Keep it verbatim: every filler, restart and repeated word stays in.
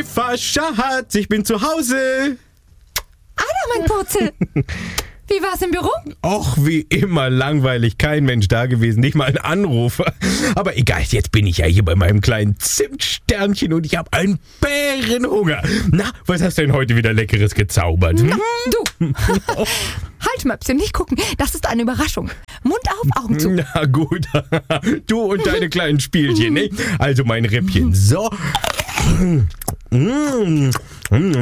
Eva, Schatz, ich bin zu Hause. Ada, mein Purzel. Wie war's im Büro? Och, wie immer langweilig. Kein Mensch da gewesen, nicht mal ein Anrufer. Aber egal, jetzt bin ich ja hier bei meinem kleinen Zimtsternchen und ich habe einen Bärenhunger. Na, was hast du denn heute wieder Leckeres gezaubert? Hm? Na, du. Halt, Möpschen, nicht gucken. Das ist eine Überraschung. Mund auf, Augen zu. Na gut, du und deine kleinen Spielchen, ne? Also mein Rippchen. So.